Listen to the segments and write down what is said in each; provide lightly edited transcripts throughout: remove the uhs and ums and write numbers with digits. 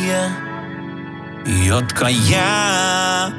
hetkiä, jotka jää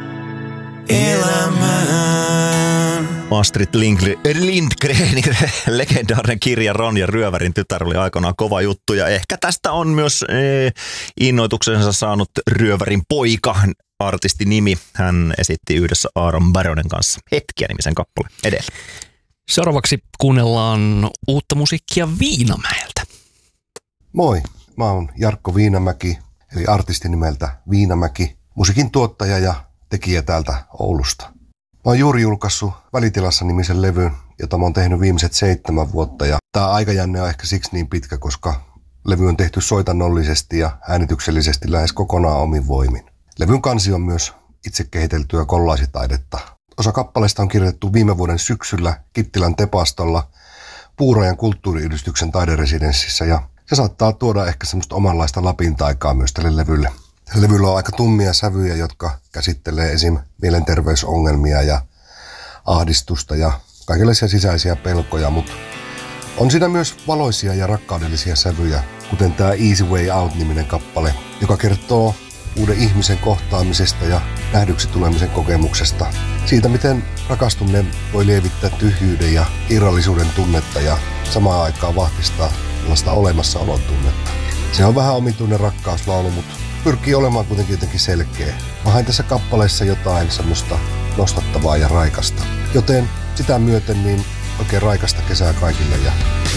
elämään. Astrid Lindgrenin legendaarinen kirja Ron ja Ryövärin tytär oli aikanaan kova juttu, ja ehkä tästä on myös innoituksensa saanut Ryövärin poika, artistinimi. Hän esitti yhdessä Aaron Baronen kanssa Hetkiä-nimisen kappale edellä. Seuraavaksi kuunnellaan uutta musiikkia Viinamäeltä. Moi, mä oon Jarkko Viinamäki, eli artisti nimeltä Viinamäki, musiikin tuottaja ja tekijä täältä Oulusta. Mä oon juuri julkaissut Välitilassa-nimisen levyn, jota mä oon tehnyt viimeiset 7 vuotta, ja tää aikajänne on ehkä siksi niin pitkä, koska levy on tehty soitannollisesti ja äänityksellisesti lähes kokonaan omin voimin. Levyn kansi on myös itse kehiteltyä kollaasitaidetta. Osa kappaleista on kirjoitettu viime vuoden syksyllä Kittilän Tepastolla Puurajan kulttuuriyhdistyksen taideresidenssissä, ja se saattaa tuoda ehkä semmoista omanlaista Lapin taikaa myös tälle levylle. Levyllä on aika tummia sävyjä, jotka käsittelee esim. Mielenterveysongelmia ja ahdistusta ja kaikenlaisia sisäisiä pelkoja, mutta on siinä myös valoisia ja rakkaudellisia sävyjä, kuten tämä Easy Way Out-niminen kappale, joka kertoo uuden ihmisen kohtaamisesta ja nähdyksi tulemisen kokemuksesta. Siitä, miten rakastuminen voi lievittää tyhjyyden ja irrallisuuden tunnetta ja samaan aikaan vahvistaa tällaista olemassaolon tunnetta. Se on vähän omituinen rakkauslaulu, mutta pyrkii olemaan kuitenkin jotenkin selkeä. Mä hain tässä kappaleessa jotain semmoista nostattavaa ja raikasta. Joten sitä myöten niin oikein raikasta kesää kaikille ja